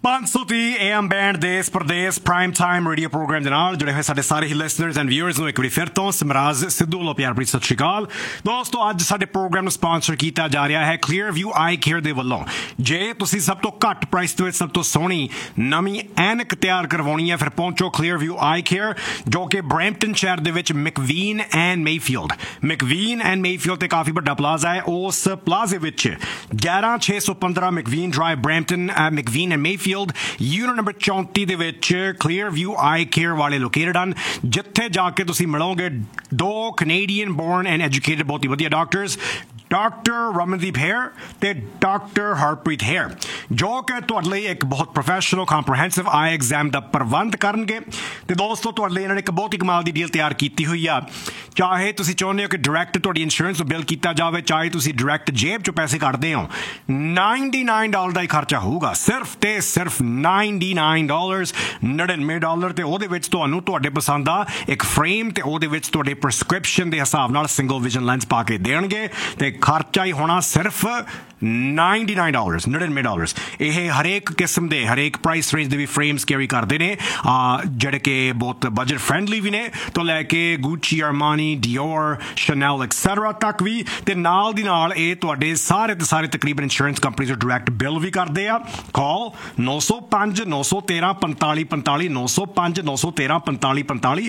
530 AM band ਦੇਸ਼ Pradesh prime time radio programme ਦੇ ਨਾਲ ਜੁੜੇ ਹੋਏ ਸਾਡੇ ਸਾਰੇ ਹੀ ਲਿਸਨਰਸ ਐਂਡ ਵਿਊਅਰਸ ਨੂੰ ਇੱਕ ਵਾਰੀ ਫਿਰ ਤੋਂ ਸਮਰਾਜ ਸਿੱਧੂ ਵੱਲੋਂ ਪਿਆਰ ਭਰੀ ਸਤਿ ਸ਼੍ਰੀ ਅਕਾਲ ਦੋਸਤੋ। ਅੱਜ ਸਾਡੇ ਪ੍ਰੋਗਰਾਮ ਨੂੰ ਸਪਾਂਸਰ ਕੀਤਾ ਜਾ ਰਿਹਾ ਹੈ ਕਲੀਅਰ ਵਿਊ ਆਈ ਕੇਅਰ ਦੇ ਵੱਲੋਂ। ਜੇ ਤੁਸੀਂ ਸਭ ਤੋਂ ਘੱਟ ਪ੍ਰਾਈਸ ਦੇ ਵਿੱਚ ਸਭ ਤੋਂ ਸੋਹਣੀ ਨਵੀਂ ਐਨਕ ਤਿਆਰ ਕਰਵਾਉਣੀ ਹੈ ਫਿਰ ਪਹੁੰਚੋ ਕਲੀਅਰ ਵਿਊ ਆਈ ਕੇਅਰ, ਜੋ ਕਿ ਬਰੈਂਪਟਨ ਸ਼ਹਿਰ ਦੇ ਵਿੱਚ ਮੈਕਵੀਨ ਐਂਡ ਮੇਫੀਲਡ ਤੇ ਕਾਫੀ ਵੱਡਾ ਪਲਾਜ਼ਾ ਹੈ। ਉਸ ਪਲਾਜ਼ੇ ਵਿੱਚ 11615 ਮੈਕਵੀਨ drive Brampton ਮੈਕਵੀਨ and Mayfield unit number 34 ਦੇ ਵਿੱਚ ਕਲੀਅਰ ਵਿਊ ਆਈ ਕੇਅਰ ਵਾਲੇ ਲੋਕੇਟਡ ਹਨ, ਜਿੱਥੇ ਜਾ ਕੇ ਤੁਸੀਂ ਮਿਲੋਗੇ ਦੋ ਕੈਨੇਡੀਅਨ ਬੋਰਨ ਐਂਡ ਐਜੂਕੇਟਡ ਬਹੁਤ ਹੀ ਵਧੀਆ ਡਾਕਟਰਸ, ਡਾਕਟਰ ਰਮਨਦੀਪ ਹੇਅਰ ਤੇ ਡਾਕਟਰ ਹਰਪ੍ਰੀਤ ਹੇਅਰ, ਜੋ ਕਿ ਤੁਹਾਡੇ ਲਈ ਇੱਕ ਬਹੁਤ ਪ੍ਰੋਫੈਸ਼ਨਲ ਕੰਪ੍ਰੀਹੈਂਸਿਵ ਆਈ ਐਗਜ਼ਾਮ ਦਾ ਪ੍ਰਬੰਧ ਕਰਨਗੇ। ਤੇ ਦੋਸਤੋ ਤੁਹਾਡੇ ਲਈ ਇਹਨਾਂ ਨੇ ਇੱਕ ਬਹੁਤ ਹੀ ਕਮਾਲ ਦੀ ਡੀਲ ਤਿਆਰ ਕੀਤੀ ਹੋਈ ਆ। ਚਾਹੇ ਤੁਸੀਂ ਚਾਹੁੰਦੇ ਹੋ ਕਿ ਡਾਇਰੈਕਟ ਤੁਹਾਡੀ ਇੰਸ਼ੋਰੈਂਸ ਨੂੰ ਬਿੱਲ ਕੀਤਾ ਜਾਵੇ, ਚਾਹੇ ਤੁਸੀਂ ਡਾਇਰੈਕਟ ਜੇਬ 'ਚੋਂ ਪੈਸੇ ਕੱਢਦੇ ਹੋ, $99 ਦਾ ਹੀ ਖਰਚਾ ਹੋਊਗਾ, ਸਿਰਫ ਤੇ ਸਿਰਫ $99 ਤੇ ਉਹਦੇ ਵਿੱਚ ਤੁਹਾਨੂੰ ਤੁਹਾਡੇ ਪਸੰਦ ਦਾ ਇੱਕ ਫਰੇਮ ਤੇ ਉਹਦੇ ਵਿੱਚ ਤੁਹਾਡੇ ਪ੍ਰਸਕ੍ਰਿਪਸ਼ਨ ਦੇ ਹਿਸਾਬ ਨਾਲ ਸਿੰਗਲ ਵਿਜ਼ਨ ਲੈਂਸ ਪਾ ਕੇ ਦੇਣਗੇ ਤੇ ਖਰਚਾ ਹੀ ਹੋਣਾ ਸਿਰਫ $99। ਇਹ ਹਰੇਕ ਕਿਸਮ ਦੇ ਹਰੇਕ ਪ੍ਰਾਈਸ ਰੇਂਜ ਦੇ ਵੀ ਫਰੇਮਸ ਕੈਰੀ ਕਰਦੇ ਨੇ, ਜਿਹੜੇ ਕਿ ਬਹੁਤ ਬਜਟ ਫਰੈਂਡਲੀ ਵੀ ਨੇ ਤੋਂ ਲੈ ਕੇ ਗੁੱਚੀ, ਅਰਮਾਨੀ, ਡਿਓਰ, ਸ਼ਨੈਲ ਐਕਸੈਟਰਾ ਤੱਕ ਵੀ। ਤੇ ਨਾਲ ਦੀ ਨਾਲ ਇਹ ਤੁਹਾਡੇ ਸਾਰੇ ਦੇ ਸਾਰੇ ਤਕਰੀਬਨ ਇੰਸ਼ੋਰੈਂਸ ਕੰਪਨੀ ਤੋਂ ਡਾਇਰੈਕਟ ਬਿੱਲ ਵੀ ਕਰਦੇ ਆ। ਕਾਲ 905-913-4545 905-913-4545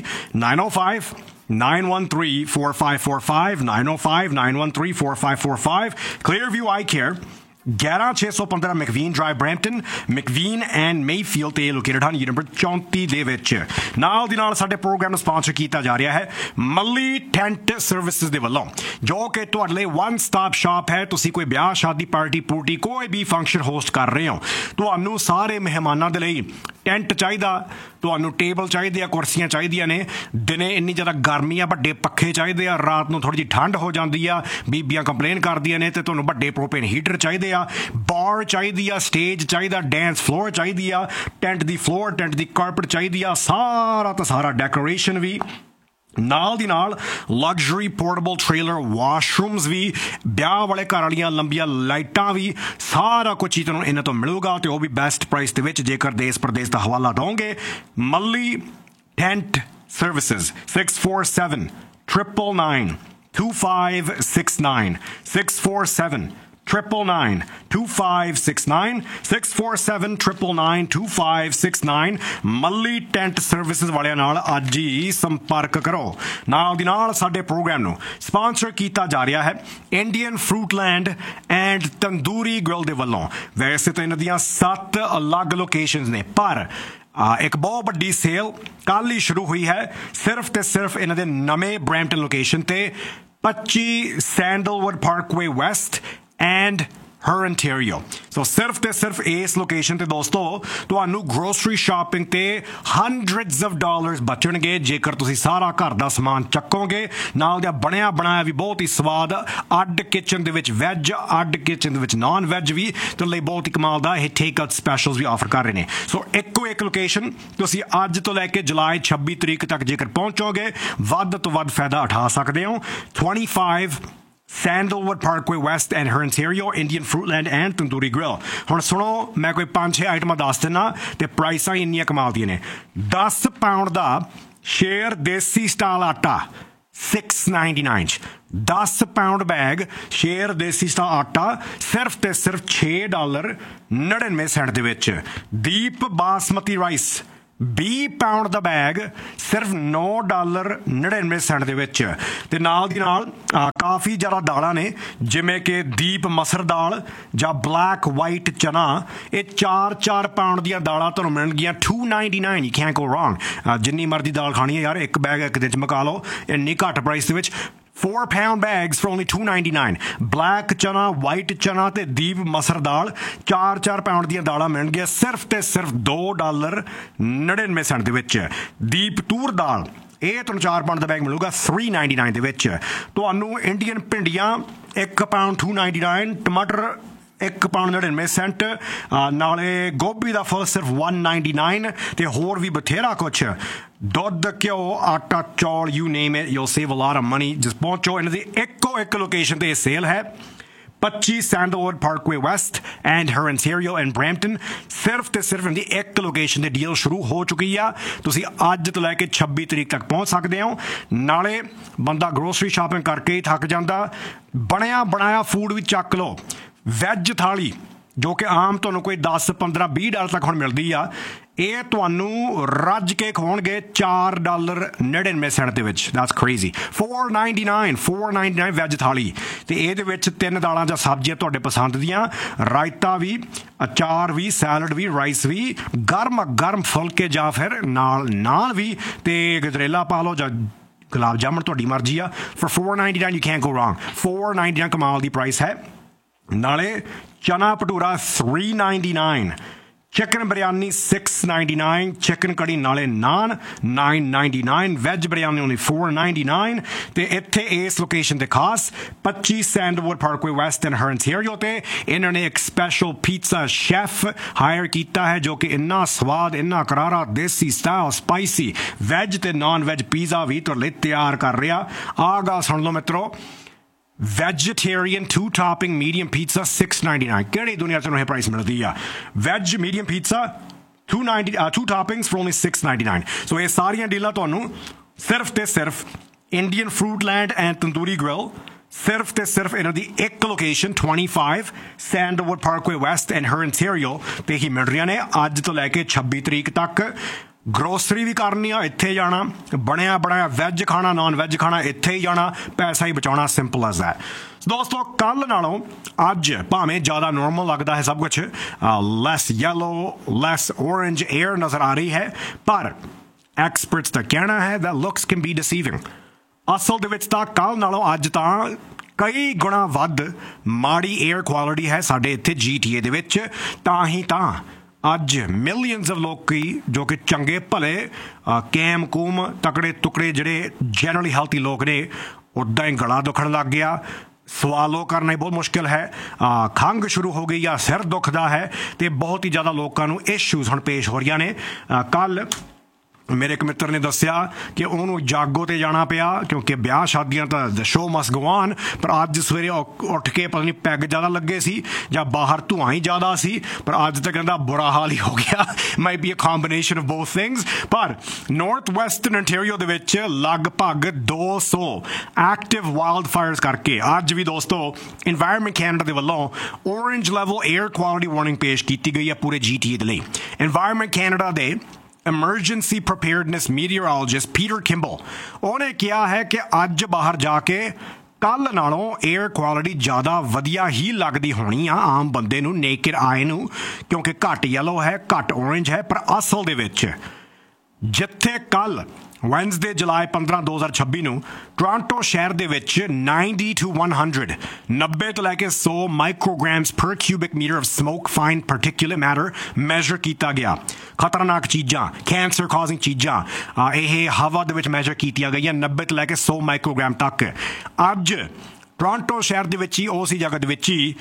905-913-4545 905-913-4545 Clearview Eye Care 11615 ਮੈਕਵੀਨ drive Brampton ਮੈਕਵੀਨ and Mayfield ਤੇ ਲੋਕੇਟਡ ਹਨ ਯੂਨਿਟ ਨੰਬਰ 34 ਦੇ ਵਿੱਚ। ਨਾਲ ਦੀ ਨਾਲ ਸਾਡੇ ਪ੍ਰੋਗਰਾਮ ਨੂੰ ਸਪਾਂਸਰ ਕੀਤਾ ਜਾ ਰਿਹਾ ਹੈ ਮੱਲੀ ਟੈਂਟ ਸਰਵਿਸਿਜ਼ ਦੇ ਵੱਲੋਂ, ਜੋ ਕਿ ਤੁਹਾਡੇ ਲਈ ਵਨ ਸਟਾਪ ਸ਼ਾਪ ਹੈ। ਤੁਸੀਂ ਕੋਈ ਵਿਆਹ ਸ਼ਾਦੀ ਪਾਰਟੀ ਪੂਰਟੀ ਕੋਈ ਵੀ ਫੰਕਸ਼ਨ ਹੋਸਟ ਕਰ ਰਹੇ ਹੋ, ਤੁਹਾਨੂੰ ਸਾਰੇ ਮਹਿਮਾਨਾਂ ਦੇ ਲਈ ਟੈਂਟ ਚਾਹੀਦਾ, ਤੁਹਾਨੂੰ ਟੇਬਲ ਚਾਹੀਦੇ ਆ, ਕੁਰਸੀਆਂ ਚਾਹੀਦੀਆਂ ਨੇ, ਦਿਨੇ ਇੰਨੀ ਜ਼ਿਆਦਾ ਗਰਮੀ ਆ ਵੱਡੇ ਪੱਖੇ ਚਾਹੀਦੇ ਆ, ਰਾਤ ਨੂੰ ਥੋੜ੍ਹੀ ਜਿਹੀ ਠੰਡ ਹੋ ਜਾਂਦੀ ਆ, ਬੀਬੀਆਂ ਕੰਪਲੇਨ ਕਰਦੀਆਂ ਨੇ ਤੇ ਤੁਹਾਨੂੰ ਵੱਡੇ ਪ੍ਰੋਪੇਨ ਹੀਟਰ ਚਾਹੀਦੇ ਆ, ਬਾਰ ਚਾਹੀਦੀ ਆ, ਸਟੇਜ ਚਾਹੀਦਾ, ਡੈਂਸ ਫਲੋਰ ਚਾਹੀਦੀ ਆ, ਟੈਂਟ ਦੀ ਫਲੋਰ ਟੈਂਟ ਦੀ ਕਾਰਪਟ ਚਾਹੀਦੀ ਆ, ਸਾਰਾ ਤਾਂ ਸਾਰਾ ਡੈਕੋਰੇਸ਼ਨ ਵੀ। ਨਾਲ ਦੀ ਨਾਲ ਲਗਜ਼ਰੀ ਪੋਰਟੇਬਲ ਟ੍ਰੇਲਰ ਵਾਸ਼ਰੂਮਸ ਵੀ, ਵਿਆਹ ਵਾਲੇ ਘਰ ਵਾਲੀਆਂ ਲੰਬੀਆਂ ਲਾਈਟਾਂ ਵੀ, ਸਾਰਾ ਕੁਝ ਹੀ ਤੁਹਾਨੂੰ ਇਹਨਾਂ ਤੋਂ ਮਿਲੂਗਾ ਤੇ ਉਹ ਵੀ ਬੈਸਟ ਪ੍ਰਾਈਸ ਦੇ ਵਿੱਚ। ਜੇਕਰ ਦੇਸ਼ ਪ੍ਰਦੇਸ਼ ਦਾ ਹਵਾਲਾ ਦੋਗੇ ਮੱਲੀ ਟੈਂਟ ਸਰਵਿਸਿਜ਼ 647-999-2569 647-999-2569 647-999-2569 ਮੱਲੀ ਟੈਂਟ ਸਰਵਿਸਿਜ਼ ਵਾਲਿਆਂ ਨਾਲ ਅੱਜ ਹੀ ਸੰਪਰਕ ਕਰੋ। ਨਾਲ ਦੀ ਨਾਲ ਸਾਡੇ ਪ੍ਰੋਗਰਾਮ ਨੂੰ ਸਪਾਂਸਰ ਕੀਤਾ ਜਾ ਰਿਹਾ ਹੈ ਇੰਡੀਅਨ ਫਰੂਟਲੈਂਡ ਐਂਡ ਤੰਦੂਰੀ ਗ੍ਰਿਲ ਦੇ ਵੱਲੋਂ। ਵੈਸੇ ਤਾਂ ਇਹਨਾਂ ਦੀਆਂ 7 ਅਲੱਗ ਲੋਕੇਸ਼ਨਸ ਨੇ, ਪਰ ਇੱਕ ਬਹੁਤ ਵੱਡੀ ਸੇਲ ਕੱਲ੍ਹ ਹੀ ਸ਼ੁਰੂ ਹੋਈ ਹੈ ਸਿਰਫ ਤੇ ਸਿਰਫ ਇਹਨਾਂ ਦੇ ਨਵੇਂ ਬਰੈਂਪਟਨ ਲੋਕੇਸ਼ਨ ਤੇ 25 sandalwood Parkway West and Ontario। ਸੋ ਸਿਰਫ ਤੇ ਸਿਰਫ ਇਸ ਲੋਕੇਸ਼ਨ ਤੇ ਦੋਸਤੋ ਤੁਹਾਨੂੰ ਗਰੋਸਰੀ ਸ਼ਾਪਿੰਗ ਤੇ hundreds of dollars ਬਚਣਗੇ ਜੇਕਰ ਤੁਸੀਂ ਸਾਰਾ ਘਰ ਦਾ ਸਮਾਨ ਚੱਕੋਗੇ। ਨਾਲ ਦਾ ਬਣਿਆ ਬਣਾਇਆ ਵੀ ਬਹੁਤ ਹੀ ਸਵਾਦ, ਅੱਡ ਕਿਚਨ ਦੇ ਵਿੱਚ ਵੈਜ, ਅੱਡ ਕਿਚਨ ਦੇ ਵਿੱਚ ਨਾਨ ਵੈਜ ਵੀ ਤੇ ਲਈ ਬਹੁਤ ਹੀ ਕਮਾਲ ਦਾ ਇਹ ਟੇਕ ਆਊਟ ਸਪੈਸ਼ਲਸ ਵੀ ਆਫਰ ਕਰ ਰਹੇ ਨੇ। ਸੋ ਇੱਕੋ ਇੱਕ ਲੋਕੇਸ਼ਨ ਤੁਸੀਂ ਅੱਜ ਤੋਂ ਲੈ ਕੇ ਜੁਲਾਈ 26 ਤਰੀਕ ਤੱਕ ਜੇਕਰ ਪਹੁੰਚੋਗੇ ਵੱਧ ਤੋਂ ਵੱਧ ਫਾਇਦਾ ਉਠਾ ਸਕਦੇ ਹੋ। 25 Sandalwood Parkway West and Ontario, Indian Fruitland and Tandoori Grill। ਹੁਣ ਸੁਣੋ, ਮੈਂ ਕੋਈ 5-6 ਆਈਟਮਾਂ ਦੱਸ ਦਿੰਦਾ ਤੇ ਪ੍ਰਾਈਸਾਂ ਇੰਨੀਆਂ ਕਮਾਲ ਦੀਆਂ ਨੇ। 10 ਪਾਉਂਡ ਦਾ ਸ਼ੇਰ ਦੇਸੀ ਸਟਾਈਲ ਆਟਾ $6.99 'ਚ, 10 ਪਾਉਂਡ ਬੈਗ ਸ਼ੇਰ ਦੇਸੀ ਸਟਾਈਲ ਆਟਾ ਸਿਰਫ ਤੇ ਸਿਰਫ $6.99 ਦੇ ਵਿੱਚ। ਦੀਪ ਬਾਸਮਤੀ ਰਾਈਸ 20 ਪਾਉਂਡ ਦਾ ਬੈਗ ਸਿਰਫ $9.99 ਦੇ ਵਿੱਚ। ਤੇ ਨਾਲ ਦੀ ਨਾਲ ਕਾਫੀ ਜ਼ਿਆਦਾ ਦਾਲਾਂ ਨੇ, ਜਿਵੇਂ ਕਿ ਦੀਪ ਮਸਰ ਦਾਲ ਜਾਂ ਬਲੈਕ ਵਾਈਟ ਚਨਾ, ਇਹ 4 ਪਾਉਂਡ ਦੀਆਂ ਦਾਲਾਂ ਤੁਹਾਨੂੰ ਮਿਲਣਗੀਆਂ $2.99। You can't go wrong. ਜਿੰਨੀ ਮਰਜ਼ੀ ਦਾਲ ਖਾਣੀ ਹੈ ਯਾਰ, ਇੱਕ ਬੈਗ ਇੱਕ ਦਿਨ 'ਚ ਮੁਕਾ ਲਓ ਇੰਨੀ ਘੱਟ ਪ੍ਰਾਈਸ ਦੇ ਵਿੱਚ। 4 pound bags for only $2.99। Black ਚਨਾ, ਵਾਈਟ ਚਨਾ ਤੇ ਦੀਪ ਮਸਰ ਦਾਲ 4 ਪਾਉਂਡ ਦੀਆਂ ਦਾਲਾਂ ਮਿਲਣਗੀਆਂ ਸਿਰਫ ਤੇ ਸਿਰਫ $2.99 ਦੇ ਵਿੱਚ। ਦੀਪ ਤੂਰ ਦਾਲ ਇਹ ਤੁਹਾਨੂੰ 4 ਪਾਉਂਡ ਦਾ ਬੈਗ ਮਿਲੂਗਾ $3.99 ਦੇ ਵਿੱਚ। ਤੁਹਾਨੂੰ ਇੰਡੀਅਨ ਭਿੰਡੀਆਂ 1 ਪਾਉਂਡ $2.99, ਟਮਾਟਰ 1 ਪਾਉਂਡ 99 ਨਾਲੇ ਗੋਭੀ ਦਾ ਫਲ ਸਿਰਫ $1.99 ਤੇ ਹੋਰ ਵੀ ਬਥੇਰਾ ਕੁਛ। ਦੁੱਧ, ਘਿਓ, ਆਟਾ, ਚੌਲ, you name it, you'll save a lot of money. Just ਪਹੁੰਚੋ, ਇਹਨਾਂ ਦੀ ਇੱਕੋ ਇੱਕ ਲੋਕੇਸ਼ਨ ਤੇ ਇਹ ਸੇਲ ਹੈ 25 sandalwood Parkway West and Har interior and Brampton ਸਿਰਫ ਤੇ ਸਿਰਫ ਇਹਦੀ ਇੱਕ ਲੋਕੇਸ਼ਨ ਤੇ ਡੀਲ ਸ਼ੁਰੂ ਹੋ ਚੁੱਕੀ ਆ। ਤੁਸੀਂ ਅੱਜ ਤੋਂ ਲੈ ਕੇ 26 ਤਰੀਕ ਤੱਕ ਪਹੁੰਚ ਸਕਦੇ ਹੋ। ਨਾਲੇ ਬੰਦਾ ਗਰੋਸਰੀ ਸ਼ਾਪਿੰਗ ਕਰਕੇ ਹੀ ਥੱਕ ਜਾਂਦਾ, ਬਣਿਆ ਬਣਾਇਆ ਫੂਡ ਵੀ ਚੱਕ ਲਓ। ਵੈਜ ਥਾਲੀ ਜੋ ਕਿ ਆਮ ਤੁਹਾਨੂੰ ਕੋਈ 10, 15, 20 ਡਾਲਰ ਤੱਕ ਹੁਣ ਮਿਲਦੀ ਆ, ਇਹ ਤੁਹਾਨੂੰ ਰੱਜ ਕੇ ਖਵਾਉਣਗੇ $4.99 ਦੇ ਵਿੱਚ। That's crazy. $4.99 ਵੈਜ ਥਾਲੀ, ਤੇ ਇਹਦੇ ਵਿੱਚ 3 ਦਾਲਾਂ ਜਾਂ ਸਬਜ਼ੀਆਂ ਤੁਹਾਡੇ ਪਸੰਦ ਦੀਆਂ, ਰਾਇਤਾ ਵੀ, ਅਚਾਰ ਵੀ, ਸੈਲਡ ਵੀ, ਰਾਈਸ ਵੀ, ਗਰਮ ਗਰਮ ਫੁਲਕੇ ਜਾਂ ਫਿਰ ਨਾਲ ਨਾਨ ਵੀ, ਤੇ ਗਜਰੇਲਾ ਪਾ ਲਓ ਜਾਂ ਗੁਲਾਬ ਜਾਮਣ, ਤੁਹਾਡੀ ਮਰਜ਼ੀ ਆ। For $4.99 you can't go wrong। $4.99 ਕਮਾਲ ਦੀ ਪ੍ਰਾਈਸ ਹੈ। ਨਾਲੇ ਚਨਾ ਭਟੂਰਾ $3.99, चिकन बिरयानी $6.99, चिकन कड़ी नाले नान $9.99, वैज बिरयानी ओनली $4.99। ते इत्थे इस लोकेशन ते खास 25 sandalwood Parkway waste and her interior ते इन्होंने एक स्पेशल पिज़्ज़ा शेफ हायर किया है जो कि इन्ना स्वाद, इन्ना करारा, देसी स्टाइल स्पाइसी वैज ते नॉन वैज पिज़्ज़ा भी तो ले तैयार कर रहा। आ गल सुन लो मित्रों, वेजिटेरियन 2 टॉपिंग मीडियम पिज़्ज़ा $6.99। ਕਿਹੜੀ ਦੁਨੀਆ 'ਚ ਇਹ ਪ੍ਰਾਈਸ ਮਿਲਦੀ ਆ? Veg medium pizza 2 ਟੌਪਿੰਗਸ for only $6.99। ਸੋ ਇਹ ਸਾਰੀਆਂ ਡੀਲਾਂ ਤੁਹਾਨੂੰ ਸਿਰਫ ਤੇ ਸਿਰਫ ਇੰਡੀਅਨ ਫਰੂਟਲੈਂਡ ਐਂਡ ਤੰਦੂਰੀ ਗ੍ਰਿਲ, ਸਿਰਫ ਤੇ ਸਿਰਫ ਇਹਨਾਂ ਦੀ ਇੱਕ location 25 sandalwood Parkway West and Har interior ਤੇ ਹੀ ਮਿਲ ਰਹੀਆਂ ਨੇ ਅੱਜ ਤੋਂ ਲੈ ਕੇ 26 ਤਰੀਕ ਤੱਕ। ਗਰੋਸਰੀ ਵੀ ਕਰਨੀ ਆ ਇੱਥੇ ਜਾਣਾ, ਬਣਿਆ ਬਣਾਇਆ ਵੈਜ ਖਾਣਾ, ਨਾਨ ਵੈਜ ਖਾਣਾ ਇੱਥੇ ਹੀ ਜਾਣਾ, ਪੈਸਾ ਹੀ ਬਚਾਉਣਾ, ਸਿੰਪਲ ਐਜ਼ ਦੈਟ। ਦੋਸਤੋ ਕੱਲ੍ਹ ਨਾਲੋਂ ਅੱਜ ਭਾਵੇਂ ਜ਼ਿਆਦਾ ਨੋਰਮਲ ਲੱਗਦਾ ਹੈ ਸਭ ਕੁਛ, ਲੈਸ ਯੈਲੋ, ਲੈਸ ਔਰੇਂਜ ਏਅਰ ਨਜ਼ਰ ਆ ਰਹੀ ਹੈ, ਪਰ ਐਕਸਪਰਟਸ ਦਾ ਕਹਿਣਾ ਹੈ that looks can be deceiving। ਅਸਲ ਦੇ ਵਿੱਚ ਤਾਂ ਕੱਲ੍ਹ ਨਾਲੋਂ ਅੱਜ ਤਾਂ ਕਈ ਗੁਣਾ ਵੱਧ ਮਾੜੀ ਏਅਰ ਕੁਆਲਿਟੀ ਹੈ ਸਾਡੇ ਇੱਥੇ GTA ਦੇ ਵਿੱਚ। ਤਾਂ ਹੀ ਤਾਂ ਅੱਜ ਮਿਲੀਅਨਸ ਆਫ ਲੋਕੀ ਜੋ ਕਿ ਚੰਗੇ ਭਲੇ ਕੈਮ ਕੂਮ ਤਕੜੇ ਤੁਕੜੇ ਜਿਹੜੇ ਜਨਰਲੀ ਹੈਲਥੀ ਲੋਕ ਨੇ, ਉੱਦਾਂ ਹੀ ਗਲਾ ਦੁਖਣ ਲੱਗ ਗਿਆ, ਸਵਾਲੋ ਕਰਨਾ ਹੀ ਬਹੁਤ ਮੁਸ਼ਕਿਲ ਹੈ, ਖੰਘ ਸ਼ੁਰੂ ਹੋ ਗਈ ਜਾਂ ਸਿਰ ਦੁਖਦਾ ਹੈ, ਤੇ ਬਹੁਤ ਹੀ ਜ਼ਿਆਦਾ ਲੋਕਾਂ ਨੂੰ ਇਸ਼ੂਜ਼ ਹੁਣ ਪੇਸ਼ ਹੋ ਰਹੀਆਂ ਨੇ। ਕੱਲ੍ਹ ਮੇਰੇ ਇੱਕ ਮਿੱਤਰ ਨੇ ਦੱਸਿਆ ਕਿ ਉਹਨੂੰ ਜਾਗੋ ਤੇ ਜਾਣਾ ਪਿਆ ਕਿਉਂਕਿ ਵਿਆਹ ਸ਼ਾਦੀਆਂ ਤਾਂ ਦ ਸ਼ੋ ਮਸਟ ਗੋ ਔਨ, ਪਰ ਅੱਜ ਸਵੇਰੇ ਉੱਠ ਕੇ ਪਤਾ ਨਹੀਂ ਪੈਗ ਜ਼ਿਆਦਾ ਲੱਗੇ ਸੀ ਜਾਂ ਬਾਹਰ ਧੂੰਆਂ ਹੀ ਜ਼ਿਆਦਾ ਸੀ, ਪਰ ਅੱਜ ਤਾਂ ਕਹਿੰਦਾ ਬੁਰਾ ਹਾਲ ਹੀ ਹੋ ਗਿਆ। Might be a combination of both things. ਪਰ ਨਾਰਥ ਵੈਸਟਰਨ ਇੰਟੀਰੀਅਰ ਦੇ ਵਿੱਚ ਲਗਭਗ 200 ਐਕਟਿਵ ਵਾਈਲਡ ਫਾਇਰਸ ਕਰਕੇ ਅੱਜ ਵੀ ਦੋਸਤੋ ਇਨਵਾਇਰਨਮੈਂਟ ਕੈਨੇਡਾ ਦੇ ਵੱਲੋਂ orange level air quality warning ਪੇਸ਼ ਕੀਤੀ ਗਈ ਹੈ ਪੂਰੇ GTA ਦੇ ਲਈ। ਇਨਵਾਇਰਨਮੈਂਟ ਕੈਨੇਡਾ ਦੇ emergency preparedness meteorologist Peter Kimball, ਉਹਨੇ ਕਿਹਾ ਹੈ ਕਿ ਅੱਜ ਬਾਹਰ ਜਾ ਕੇ ਕੱਲ੍ਹ ਨਾਲੋਂ ਏਅਰ ਕੁਆਲਿਟੀ ਜ਼ਿਆਦਾ ਵਧੀਆ ਹੀ ਲੱਗਦੀ ਹੋਣੀ ਆ ਆਮ ਬੰਦੇ ਨੂੰ, ਨੇਕਡ ਆਈ ਨੂੰ, ਕਿਉਂਕਿ ਘੱਟ ਯੈਲੋ ਹੈ, ਘੱਟ ਔਰੇਂਜ ਹੈ। ਪਰ ਅਸਲ ਦੇ ਵਿੱਚ ਜਿੱਥੇ ਕੱਲ੍ਹ ਵੈਨਸਡੇ ਜੁਲਾਈ 15 2026 ਨੂੰ ਟੋਰਾਂਟੋ ਸ਼ਹਿਰ ਦੇ ਵਿੱਚ 90 to 100 90 ਤੋਂ ਲੈ ਕੇ 100 ਮਾਈਕਰੋਗ੍ਰਾਮਸ ਪਰ cubic metre of smoke fine ਪਾਰਟੀਕੂਲੇਟ matter measure ਕੀਤਾ ਗਿਆ। ਖਤਰਨਾਕ ਚੀਜ਼ਾਂ, ਕੈਂਸਰ ਕਾਜ਼ਿੰਗ ਚੀਜ਼ਾਂ ਇਹ ਹਵਾ ਦੇ ਵਿੱਚ ਮੈਜ਼ਰ ਕੀਤੀਆਂ ਗਈਆਂ 90 ਤੋਂ ਲੈ ਕੇ 100 ਮਾਈਕਰੋਗ੍ਰਾਮ ਤੱਕ। ਅੱਜ ਟੋਰਾਂਟੋ ਸ਼ਹਿਰ ਦੇ ਵਿੱਚ ਹੀ ਉਸ ਜਗ੍ਹਾ ਦੇ ਵਿੱਚ ਹੀ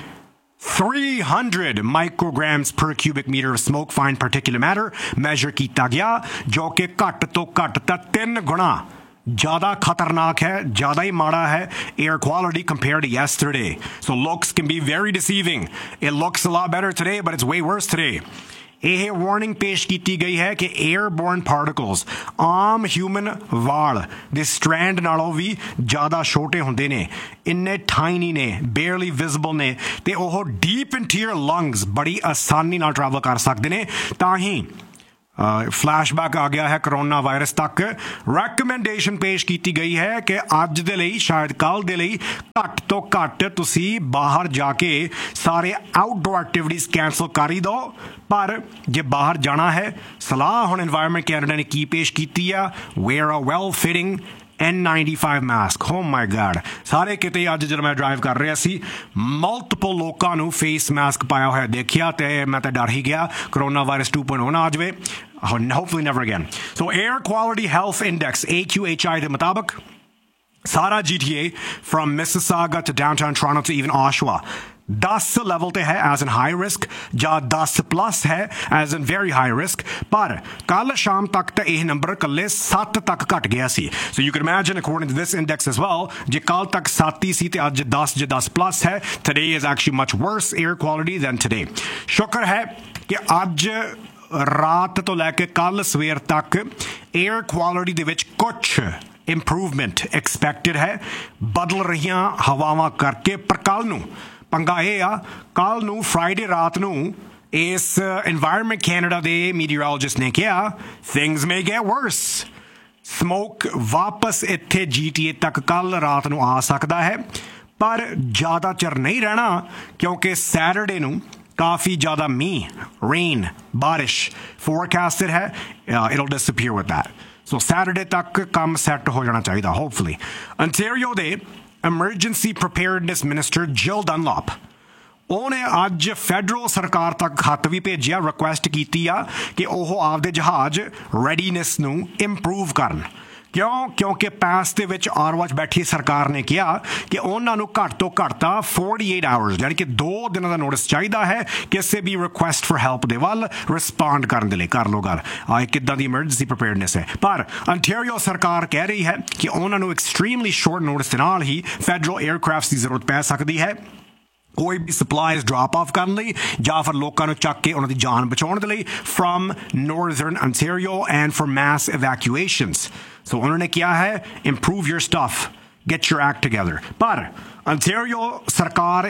300 ਮਾਈਕਰੋਗ੍ਰਾਮਸ ਪਰ cubic metre of smoke fine ਪਾਰਟੀਕੂਲੇਟ matter measure ਕੀਤਾ ਗਿਆ, ਜੋ ਕਿ ਘੱਟ ਤੋਂ ਘੱਟ ਤਾਂ 3 ਗੁਣਾ ਜ਼ਿਆਦਾ ਖਤਰਨਾਕ ਹੈ, ਜ਼ਿਆਦਾ ਹੀ ਮਾੜਾ ਹੈ air quality compared to yesterday. So looks can be very deceiving. It looks a lot better today, but it's way worse today. ਇਹ ਵਾਰਨਿੰਗ ਪੇਸ਼ ਕੀਤੀ ਗਈ ਹੈ ਕਿ ਏਅਰਬੋਰਨ ਪਾਰਟੀਕਲਸ ਆਮ ਹਿਊਮਨ ਵਾਲ ਦੇ ਸਟ੍ਰੈਂਡ ਨਾਲੋਂ ਵੀ ਜ਼ਿਆਦਾ ਛੋਟੇ ਹੁੰਦੇ ਨੇ, ਇੰਨੇ ਟਾਈਨੀ ਨੇ, ਬੇਅਰਲੀ ਵਿਜ਼ੀਬਲ ਨੇ, ਤੇ ਉਹ ਡੀਪ ਇੰਟੀਰੀਅਰ ਲੰਗਸ ਬੜੀ ਆਸਾਨੀ ਨਾਲ ਟਰੈਵਲ ਕਰ ਸਕਦੇ ਨੇ। ਤਾਂ ਹੀ ਫਲੈਸ਼ਬੈਕ ਆ ਗਿਆ ਹੈ ਕਰੋਨਾ ਵਾਇਰਸ ਤੱਕ। ਰੈਕਮੈਂਡੇਸ਼ਨ ਪੇਸ਼ ਕੀਤੀ ਗਈ ਹੈ ਕਿ ਅੱਜ ਦੇ ਲਈ, ਸ਼ਾਇਦ ਕੱਲ੍ਹ ਦੇ ਲਈ, ਘੱਟ ਤੋਂ ਘੱਟ ਤੁਸੀਂ ਬਾਹਰ ਜਾ ਕੇ ਸਾਰੇ ਆਊਟਡੋਰ ਐਕਟੀਵਿਟੀਜ਼ ਕੈਂਸਲ ਕਰ ਹੀ ਦਿਓ। ਪਰ ਜੇ ਬਾਹਰ ਜਾਣਾ ਹੈ, ਸਲਾਹ ਹੁਣ ਇਨਵਾਇਰਨਮੈਂਟ ਕੈਨੇਡਾ ਨੇ ਕੀ ਪੇਸ਼ ਕੀਤੀ ਆ, ਵੇਅਰ ਅ ਵੈਲ ਫਿਟਿੰਗ N95 ਮਾਸਕ। ਓ ਮਾਈ ਗॉड, ਸਾਰੇ ਕਿਤੇ ਅੱਜ ਜਦੋਂ ਮੈਂ ਡਰਾਈਵ ਕਰ ਰਿਹਾ ਸੀ ਮਲਟੀਪਲ ਲੋਕਾਂ ਨੂੰ ਫੇਸ ਮਾਸਕ ਪਾਇਆ ਹੋਇਆ ਦੇਖਿਆ, ਤੇ ਮੈਂ ਤਾਂ ਡਰ ਹੀ ਗਿਆ ਕਰੋਨਾ ਵਾਇਰਸ 2.0 ਨਾ ਆ ਜਾਵੇ। Hopefully never again. So Air Quality Health Index AQHI ਦੇ ਮੁਤਾਬਕ ਸਾਰਾ GTA from Mississauga to downtown Toronto to even Oshawa 10 level ਤੇ ਹੈ ਐਜ਼ ਐਨ ਹਾਈ ਰਿਸਕ ਜਾਂ 10 ਪਲੱਸ ਹੈ as an very high risk ਪਰ ਕੱਲ ਸ਼ਾਮ ਤੱਕ ਤਾਂ ਇਹ ਨੰਬਰ ਇਕੱਲੇ 7 ਤੱਕ ਘਟ ਗਿਆ ਸੀ so you can imagine according to this index as well ਜੇ ਕੱਲ ਤੱਕ 7 ਹੀ ਸੀ ਤੇ ਅੱਜ 10 ਜੇ 10 ਪਲੱਸ ਹੈ today is actually much verse air quality then today ਸ਼ੁਕਰ ਹੈ ਕਿ ਅੱਜ ਰਾਤ ਤੋਂ ਲੈ ਕੇ ਕੱਲ ਸਵੇਰ ਤੱਕ 에ਅਰ ਕੁਆਲਿਟੀ ਦੇ ਵਿੱਚ ਕੁਛ ਇੰਪਰੂਵਮੈਂਟ ਐਕਸਪੈਕਟਡ ਹੈ ਬਦਲ ਰਹੀਆਂ ਹਵਾਵਾਂ ਕਰਕੇ ਪਰ ਕੱਲ ਨੂੰ ਪੰਗਾ ਇਹ ਆ ਕੱਲ ਨੂੰ ਫਰਾਈਡੇ ਰਾਤ ਨੂੰ ਇਸ এনवायरमेंट ਕੈਨੇਡਾ ਦੇ ਮੀਟੀਓਰੋਲੋਜਿਸਟ ਨੇ ਕਿਹਾ ਥਿੰਗਸ ਮੇ ਗੈਟ ਵਰਸ ਸਮੋਕ ਵਾਪਸ ਇੱਥੇ GTA ਤੱਕ ਕੱਲ ਰਾਤ ਨੂੰ ਆ ਸਕਦਾ ਹੈ ਪਰ ਜ਼ਿਆਦਾ ਚਿਰ ਨਹੀਂ ਰਹਿਣਾ ਕਿਉਂਕਿ ਸੈਟਰਡੇ ਨੂੰ ਕਾਫੀ ਜ਼ਿਆਦਾ ਮੀਂਹ ਰੇਨ ਬਾਰਿਸ਼ ਫੋਰਕਾਸਟਡ ਹੈ it'll disappear with that so Saturday ਤੱਕ ਕੰਮ ਸੈੱਟ ਹੋ ਜਾਣਾ ਚਾਹੀਦਾ ਹੋਪਫੁਲੀ ਅੰਟੈਰੀਓ ਦੇ emergency preparedness minister Jill Dunlop ਉਹਨੇ ਅੱਜ ਫੈਡਰਲ ਸਰਕਾਰ ਤੱਕ ਖੱਤ ਵੀ ਭੇਜਿਆ ਰਿਕੁਐਸਟ ਕੀਤੀ ਆ ਕਿ ਉਹ ਆਪਦੇ ਜਹਾਜ਼ ਰੈਡੀਨੈਸ ਨੂੰ ਇੰਪਰੂਵ ਕਰਨ ਕਿਉਂਕਿ ਪਾਸ ਦੇ ਵਿੱਚ ਆਰਵਾ 'ਚ ਬੈਠੀ ਸਰਕਾਰ ਨੇ ਕਿਹਾ ਕਿ ਉਹਨਾਂ ਨੂੰ ਘੱਟ ਤੋਂ ਘੱਟ ਤਾਂ 48 ਆਵਰਸ ਯਾਨੀ ਕਿ 2 ਦਿਨਾਂ ਦਾ ਨੋਟਿਸ ਚਾਹੀਦਾ ਹੈ ਕਿਸੇ ਵੀ ਰਿਕੁਐਸਟ ਫॉर ਹੈਲਪ ਦੇ ਵੱਲ ਰਿਸਪੌਂਡ ਕਰਨ ਦੇ ਲਈ ਕਰ ਲਓ ਗੱਲ ਇਹ ਕਿੱਦਾਂ ਦੀ ਇਮਰਜੈਂਸੀ ਪ੍ਰੀਪੇਅਰਡਨੈਸ ਹੈ ਪਰ ਅੰਟੈਰੀਓ ਸਰਕਾਰ ਕਹਿ ਰਹੀ ਹੈ ਕਿ ਉਹਨਾਂ ਨੂੰ ਐਕਸਟ੍ਰੀਮਲੀ ਸ਼ਾਰਟ ਨੋਟਿਸ ਦੇ ਨਾਲ ਹੀ ਫੈਡਰਲ 에ਅਰਕ੍ਰਾਫਟਸ ਦੀ ਜ਼ਰੂਰਤ ਪੈ ਸਕਦੀ ਹੈ ਕੋਈ ਵੀ ਸਪਲਾਈਜ਼ ਡ੍ਰੌਪ ਆਫ ਕਰਨ ਲਈ ਜਾਂ ਫਿਰ ਲੋਕਾਂ ਨੂੰ ਚੱਕ ਕੇ ਉਹਨਾਂ ਦੀ ਜਾਨ ਬਚਾਉਣ ਦੇ ਲਈ firm northern Ontario and for mess ਇਵੈਕੂਏਸ਼ਨਸ ਸੋ ਉਹਨਾਂ ਨੇ ਕਿਹਾ ਹੈ improve your stuff get your act together ਪਰ ਅੰਟੈਰੀਓ ਸਰਕਾਰ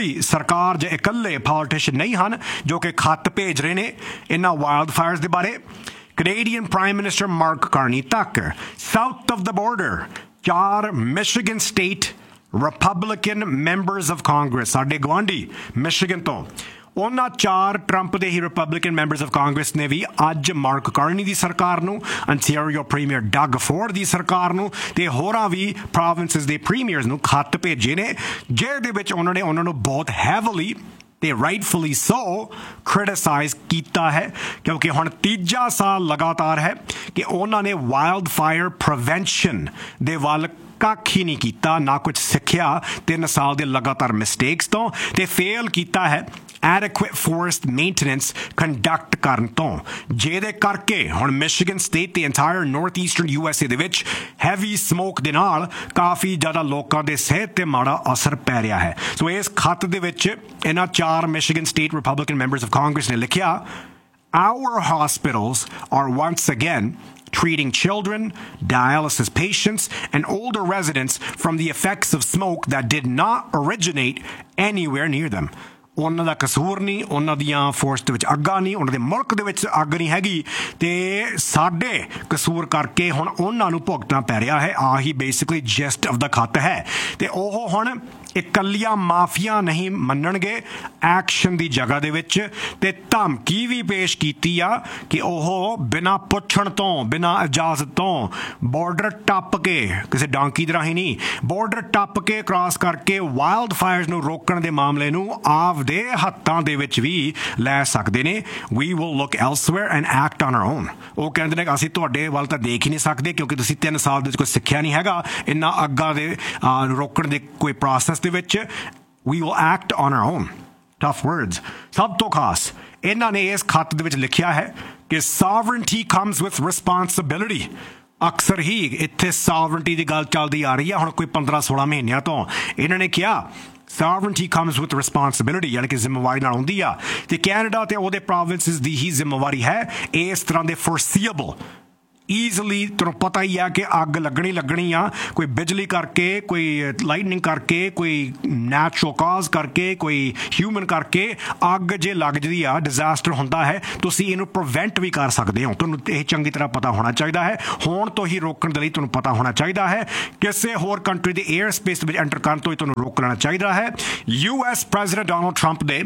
ਜਾਂ ਇਕੱਲੇ ਪੋਲੀਟੀਸ਼ੀਅਨ ਨਹੀਂ ਹਨ ਜੋ ਕਿ ਖੱਤ ਭੇਜ ਰਹੇ ਨੇ ਇਹਨਾਂ ਵਾਈਲਡ ਫਾਇਰਸ ਦੇ ਬਾਰੇ Canadian Prime Minister Mark Carney ਤੱਕ south of the border 4 Michigan state Republican members of Congress ਸਾਡੇ ਗਵਾਂਢੀ ਮਿਸ਼ੀਗਨ ਤੋਂ ਉਹਨਾਂ 4 ਟਰੰਪ ਦੇ ਹੀ ਰਿਪਬਲਿਕਨ ਮੈਂਬਰਸ ਆਫ ਕਾਂਗਰਸ ਨੇ ਵੀ ਅੱਜ ਮਾਰਕ ਕਾਰਨੀ ਦੀ ਸਰਕਾਰ ਨੂੰ ਅੰਟੈਰੀਓ ਪ੍ਰੀਮੀਅਰ ਡਗ ਫੋਰਡ ਦੀ ਸਰਕਾਰ ਨੂੰ ਤੇ ਹੋਰਾਂ ਵੀ ਪ੍ਰੋਵਿੰਸਸ ਦੇ ਪ੍ਰੀਮੀਅਰਸ ਨੂੰ ਖੱਤ ਭੇਜੇ ਨੇ ਜਿਹਦੇ ਵਿੱਚ ਉਹਨਾਂ ਨੂੰ ਬਹੁਤ ਹੈਵਲੀ ਤੇ ਰਾਈਟਫੁਲੀ ਸੋ ਕ੍ਰਿਟਿਸਾਈਜ਼ ਕੀਤਾ ਹੈ ਕਿਉਂਕਿ ਹੁਣ ਤੀਜਾ ਸਾਲ ਲਗਾਤਾਰ ਹੈ ਕਿ ਉਹਨਾਂ ਨੇ ਵਾਈਲਡ ਫਾਇਰ ਪ੍ਰੀਵੈਂਸ਼ਨ ਦੇ ਵੱਲ ਕੱਖ ਹੀ ਨਹੀਂ ਕੀਤਾ ਨਾ ਕੁਝ ਸਿੱਖਿਆ 3 ਸਾਲ ਦੇ ਲਗਾਤਾਰ ਮਿਸਟੇਕਸ ਤੋਂ ਤੇ ਫੇਲ ਕੀਤਾ ਹੈ adequate forest maintenance conduct ਕਰਨ ਤੋਂ ਜਿਹਦੇ ਕਰਕੇ ਹੁਣ ਮਿਸ਼ੀਗਨ ਸਟੇਟ ਤੇ entire north eastern USA ਦੇ ਵਿੱਚ heavy smoke ਦੇ ਨਾਲ ਕਾਫੀ ਜ਼ਿਆਦਾ ਲੋਕਾਂ ਦੇ ਸਿਹਤ ਤੇ ਮਾੜਾ ਅਸਰ ਪੈ ਰਿਹਾ ਹੈ ਸੋ ਇਸ ਖੱਤ ਦੇ ਵਿੱਚ ਇਹਨਾਂ 4 Michigan state Republican members of Congress ਨੇ ਲਿਖਿਆ our hospitals are once again treating children, dialysis patients, and older residents from the effects of smoke that did not originate anywhere near them. ਉਹਨਾਂ ਦਾ ਕਸੂਰ ਨਹੀਂ ਉਹਨਾਂ ਦੀਆਂ ਫੋਰਸ ਦੇ ਵਿੱਚ ਅੱਗਾਂ ਨਹੀਂ ਉਹਨਾਂ ਦੇ ਮੁਲਕ ਦੇ ਵਿੱਚ ਅੱਗ ਨਹੀਂ ਹੈਗੀ ਤੇ ਸਾਡੇ ਕਸੂਰ ਕਰਕੇ ਹੁਣ ਉਹਨਾਂ ਨੂੰ ਭੁਗਤਣਾ ਪੈ ਰਿਹਾ ਹੈ ਆਹੀ ਬੇਸਿਕਲੀ ਜਸਟ ਆਫ ਦਾ ਖੱਤ ਹੈ ਤੇ ਉਹ ਹੁਣ ਇਕੱਲੀਆਂ ਮਾਫੀਆਂ ਨਹੀਂ ਮੰਨਣਗੇ ਐਕਸ਼ਨ ਦੀ ਜਗ੍ਹਾ ਦੇ ਵਿੱਚ ਤੇ ਧਮਕੀ ਵੀ ਪੇਸ਼ ਕੀਤੀ ਆ ਕਿ ਉਹ ਬਿਨਾਂ ਪੁੱਛਣ ਤੋਂ ਬਿਨਾਂ ਇਜਾਜ਼ਤ ਤੋਂ ਬਾਰਡਰ ਟੱਪ ਕੇ ਕਿਸੇ ਡਾਂਕੀ ਦੇ ਰਾਹੀਂ ਨਹੀਂ ਬਾਰਡਰ ਟੱਪ ਕੇ ਕ੍ਰਾਸ ਕਰਕੇ ਵਾਈਲਡ ਫਾਇਰਸ ਨੂੰ ਰੋਕਣ ਦੇ ਮਾਮਲੇ ਨੂੰ ਆਪਦੇ ਹੱਥਾਂ ਦੇ ਵਿੱਚ ਵੀ ਲੈ ਸਕਦੇ ਨੇ we will look ਐਲਸਵੇਅਰ and act on hour on ਉਹ ਕਹਿੰਦੇ ਨੇ ਅਸੀਂ ਤੁਹਾਡੇ ਵੱਲ ਤਾਂ ਦੇਖ ਹੀ ਨਹੀਂ ਸਕਦੇ ਕਿਉਂਕਿ ਤੁਸੀਂ 3 ਸਾਲ ਦੇ ਵਿੱਚ ਕੋਈ ਸਿੱਖਿਆ ਨਹੀਂ ਹੈਗਾ ਇਹਨਾਂ ਅੱਗਾਂ ਦੇ ਰੋਕਣ ਦੇ ਕੋਈ ਪ੍ਰੋਸੈਸ ਦੇ ਵਿੱਚ we will act on our own tough words ਸਭ ਤੋਂ ਖਾਸ ਇਹਨਾਂ ਨੇ ਇਸ ਖੱਤ ਦੇ ਵਿੱਚ ਲਿਖਿਆ ਹੈ ਕਿ sovereignty comes with responsibility ਅਕਸਰ ਹੀ ਇੱਥੇ sovereignty ਦੀ ਗੱਲ ਚੱਲਦੀ ਆ ਰਹੀ ਹੈ ਹੁਣ ਕੋਈ 15-16 ਮਹੀਨਿਆਂ ਤੋਂ ਇਹਨਾਂ ਨੇ ਕਿਹਾ sovereignty comes with responsibility ਯਾਨੀ ਕਿ ਜ਼ਿੰਮੇਵਾਰੀ ਨਾਲ ਆਉਂਦੀ ਆ ਤੇ ਕੈਨੇਡਾ ਤੇ ਉਹਦੇ ਪ੍ਰੋਵਿੰਸਸ ਦੀ ਹੀ ਜ਼ਿੰਮੇਵਾਰੀ ਹੈ ਇਸ ਤਰ੍ਹਾਂ ਦੇ foreseeable ਈਜ਼ਲੀ ਤੁਹਾਨੂੰ ਪਤਾ ਹੀ ਆ ਕਿ ਅੱਗ ਲੱਗਣੀ ਆ ਕੋਈ ਬਿਜਲੀ ਕਰਕੇ ਕੋਈ ਲਾਈਟਨਿੰਗ ਕਰਕੇ ਕੋਈ ਨੈਚੁਰਲ ਕਾਜ਼ ਕਰਕੇ ਕੋਈ ਹਿਊਮਨ ਕਰਕੇ ਅੱਗ ਜੇ ਲੱਗ ਜਾਂਦੀ ਆ ਡਿਜ਼ਾਸਟਰ ਹੁੰਦਾ ਹੈ ਤੁਸੀਂ ਇਹਨੂੰ ਪ੍ਰੀਵੈਂਟ ਵੀ ਕਰ ਸਕਦੇ ਹੋ ਤੁਹਾਨੂੰ ਇਹ ਚੰਗੀ ਤਰ੍ਹਾਂ ਪਤਾ ਹੋਣਾ ਚਾਹੀਦਾ ਹੈ ਹੁਣ ਤੋਂ ਹੀ ਰੋਕਣ ਦੇ ਲਈ ਤੁਹਾਨੂੰ ਪਤਾ ਹੋਣਾ ਚਾਹੀਦਾ ਹੈ ਕਿਸੇ ਹੋਰ ਕੰਟਰੀ ਦੇ 에ਅਰ ਸਪੇਸ ਵਿੱਚ ਐਂਟਰ ਕਰਨ ਤੋਂ ਹੀ ਤੁਹਾਨੂੰ ਰੋਕ ਲੈਣਾ ਚਾਹੀਦਾ ਹੈ US ਪ੍ਰੈਜ਼ੀਡੈਂਟ ਡੋਨਲਡ ਟਰੰਪ ਦੇ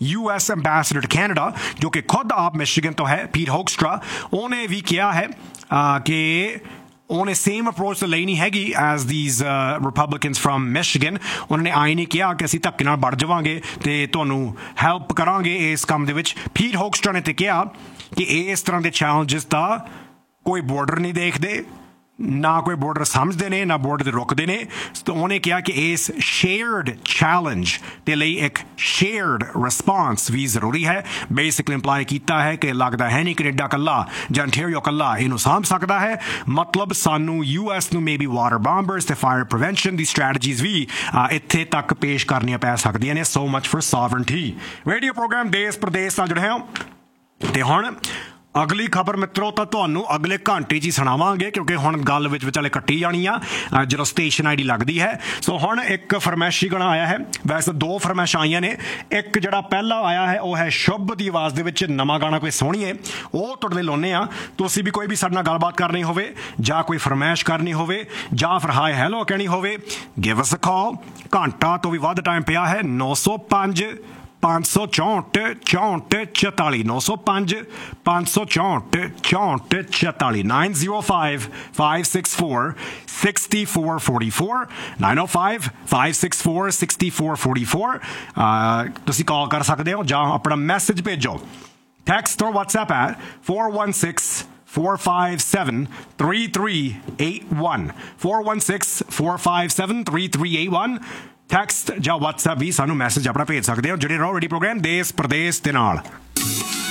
US ambassador to Canada ਜੋ ਕਿ ਖੁਦ ਆਪ ਮਿਸ਼ੀਗਨ ਤੋਂ ਹੈ ਪੀਟ ਹੋਕਸਟਰਾ ਉਹਨੇ ਵੀ ਕਿਹਾ ਹੈ ਕਿ ਉਹਨੇ ਸੇਮ ਅਪਰੋਚ ਤਾਂ ਲਈ ਨਹੀਂ ਹੈਗੀ as these Republicans firm Michigan ਉਹਨਾਂ ਨੇ ਆਈ ਨਹੀਂ ਕਿਹਾ ਕਿ ਅਸੀਂ ਧੱਕੇ ਨਾਲ ਵੜ ਜਾਵਾਂਗੇ ਤੇ ਤੁਹਾਨੂੰ ਹੈਲਪ ਕਰਾਂਗੇ ਇਸ ਕੰਮ ਦੇ ਵਿੱਚ ਪੀਟ ਹੋਕਸਟਰਾ ਨੇ ਤੇ ਕਿਹਾ ਕਿ ਇਸ ਤਰ੍ਹਾਂ ਦੇ ਚੈਲੰਜਸ ਦਾ ਕੋਈ ਬਾਰਡਰ ਨਹੀਂ ਦੇਖਦੇ ना कोई बॉर्डर समझते ने ना बॉर्डर ते रुकते ने। तो उन्हें कहा कि इस शेयर्ड चैलेंज के लिए एक शेयर्ड रिस्पॉन्स भी जरूरी है। बेसिकली इंप्लाई किया है कि लगता है नहीं कनेडा कला ਜਾਂ ontario कला इनू ਸਾਂਭ ਸਕਦਾ है। मतलब सानू US ਨੂੰ मे बी वाटर bombers ਤੇ फायर प्रिवेंशन ਦੀ स्ट्रैटजीज भी ਇੱਥੇ तक पेश ਕਰਨੀਆਂ ਪੈ ਸਕਦੀਆਂ ਨੇ। So much for sovereignty. Radio programme देश प्रदेश ਨਾਲ जुड़े हो ਤੇ ਹੁਣ अगली खबर मित्रों तो ਤੁਹਾਨੂੰ अगले घंटे 'ਚ ਹੀ ਸੁਣਾਵਾਂਗੇ क्योंकि ਹੁਣ ਗੱਲ ਵਿੱਚ ਵਿਚਾਲੇ ਕੱਟੀ ਜਾਣੀ ਆ ਜਦੋਂ ਸਟੇਸ਼ਨ ਆਈਡੀ ਲੱਗਦੀ ਹੈ। ਸੋ ਹੁਣ ਇੱਕ ਫਰਮਾਇਸ਼ੀ ਗਾਣਾ ਆਇਆ ਹੈ। ਵੈਸੇ ਦੋ ਫਰਮਾਇਸ਼ਾਂ ਆਈਆਂ ਨੇ। ਇੱਕ ਜਿਹੜਾ ਪਹਿਲਾ ਆਇਆ ਹੈ ਉਹ ਹੈ ਸ਼ੁਭ ਦੀ ਆਵਾਜ਼ ਦੇ ਵਿੱਚ ਨਵਾਂ ਗਾਣਾ ਕੋਈ ਸੁਣੀਏ, ਉਹ ਤੁਹਾਡੇ ਲਈ ਲਾਉਂਦੇ ਆ। ਤੁਸੀਂ ਵੀ ਕੋਈ ਵੀ ਸਾਡੇ ਨਾਲ ਗੱਲਬਾਤ ਕਰਨੀ ਹੋਵੇ ਜਾਂ ਕੋਈ ਫਰਮਾਇਸ਼ ਕਰਨੀ ਹੋਵੇ ਜਾਂ ਫਿਰ ਹਾਈ ਹੈਲੋ ਕਹਿਣੀ ਹੋਵੇ, ਗਿਵ ਅਸ ਅ ਕਾਲ। ਘੰਟਾ ਤੋਂ ਵੀ ਵੱਧ ਟਾਈਮ ਪਿਆ ਹੈ। 905 564 64 44 905 564 64 44 905 564 6444 905 564 6444 ਤੁਸੀਂ ਕਾਲ ਕਰ ਸਕਦੇ ਹੋ ਜਾਂ ਆਪਣਾ ਮੈਸੇਜ ਭੇਜੋ। Text or WhatsApp at 416-457-3381 416-457-3381 text ਜਾਂ WhatsApp ਵੀ ਸਾਨੂੰ ਮੈਸੇਜ ਆਪਣਾ ਭੇਜ ਸਕਦੇ ਹੋ। ਜਿਹੜੇ ਰਹੋ ਰੇਡੀਓ ਪ੍ਰੋਗਰਾਮ ਦੇਸ਼ ਪ੍ਰਦੇਸ਼ ਦੇ ਨਾਲ।